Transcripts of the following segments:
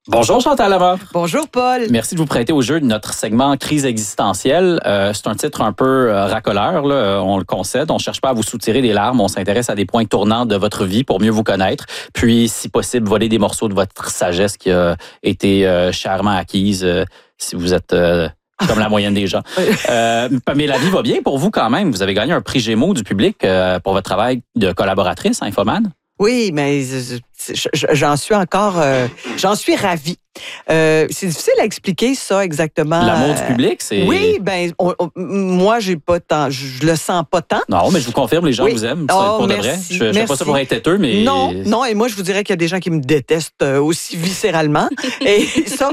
Bonjour Chantal Lamar. Bonjour Paul. Merci de vous prêter au jeu de notre segment Crise existentielle. C'est un titre un peu racoleur, là, on le concède. On ne cherche pas à vous soutirer des larmes, on s'intéresse à des points tournants de votre vie pour mieux vous connaître. Puis, si possible, voler des morceaux de votre sagesse qui a été chèrement acquise si vous êtes... comme la moyenne des gens. Mais la vie va bien pour vous quand même. Vous avez gagné un prix Gémeaux du public pour votre travail de collaboratrice, Infomane. Oui, mais j'en suis encore... j'en suis ravie. C'est difficile à expliquer ça exactement. L'amour du public, c'est... Oui, moi, j'ai pas tant... Je le sens pas tant. Non, mais je vous confirme, les gens vous aiment. Pour de vrai. Je ne fais pas ça pour être têteux, mais... Non, et moi, je vous dirais qu'il y a des gens qui me détestent aussi viscéralement. Et ça,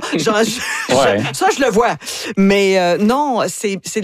ça, je le vois. Mais non, c'est juste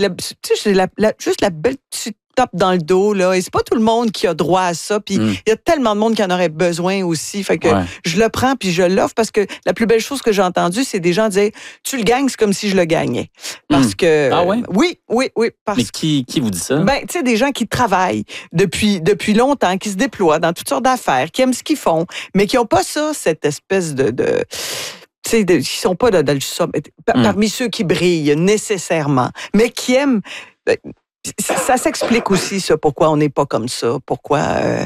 la belle petite tape dans le dos, là. Et c'est pas tout le monde qui a droit à ça. Puis il y a tellement de monde qui en aurait besoin aussi. Fait que je le prends puis je l'offre parce que la plus belle chose que j'ai entendue, c'est des gens dire tu le gagnes, c'est comme si je le gagnais. Parce que. Ah ouais? Oui. Mais qui vous dit ça? Tu sais, des gens qui travaillent depuis longtemps, qui se déploient dans toutes sortes d'affaires, qui aiment ce qu'ils font, mais qui n'ont pas ça, cette espèce de tu sais, qui sont pas dans le parmi ceux qui brillent nécessairement, mais qui aiment. Ça s'explique aussi, ça, pourquoi on n'est pas comme ça, pourquoi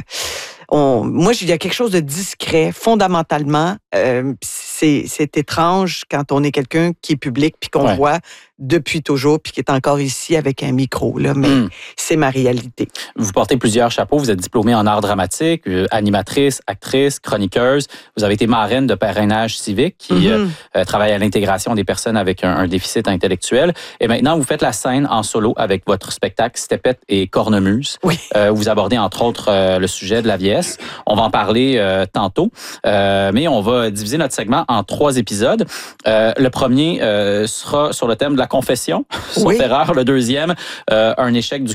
moi, il y a quelque chose de discret, fondamentalement. C'est étrange quand on est quelqu'un qui est public puis qu'on voit depuis toujours puis qui est encore ici avec un micro, là, mais c'est ma réalité. Vous portez plusieurs chapeaux. Vous êtes diplômée en art dramatique, animatrice, actrice, chroniqueuse. Vous avez été marraine de Parrainage civique qui travaille à l'intégration des personnes avec un déficit intellectuel. Et maintenant, vous faites la scène en solo avec votre spectacle Stepette et Cornemuse. Oui. Vous abordez entre autres le sujet de la vieillesse. On va en parler tantôt, mais on va diviser notre segment en 3 épisodes. Le premier sera sur le thème de la confession, sauf erreur. Le deuxième, un échec du